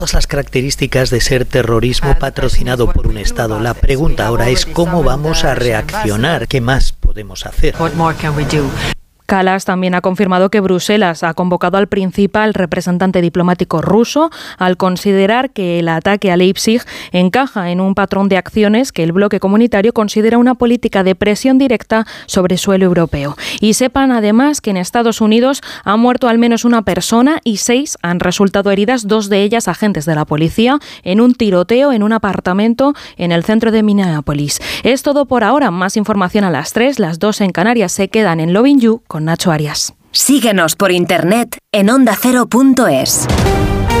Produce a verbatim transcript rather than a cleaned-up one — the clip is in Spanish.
Todas las características de ser terrorismo patrocinado por un Estado. La pregunta ahora es cómo vamos a reaccionar, qué más podemos hacer. Kallas también ha confirmado que Bruselas ha convocado al principal representante diplomático ruso al considerar que el ataque a Leipzig encaja en un patrón de acciones que el bloque comunitario considera una política de presión directa sobre suelo europeo. Y sepan además que en Estados Unidos ha muerto al menos una persona y seis han resultado heridas, dos de ellas agentes de la policía, en un tiroteo en un apartamento en el centro de Minneapolis. Es todo por ahora. Más información a las tres, las dos en Canarias se quedan en Loving You con Nacho Arias. Síguenos por internet en onda cero punto es.